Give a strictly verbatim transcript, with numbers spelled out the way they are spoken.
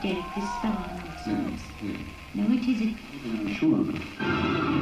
take this star. Yes, yes. Now, which is it? Uh, sure.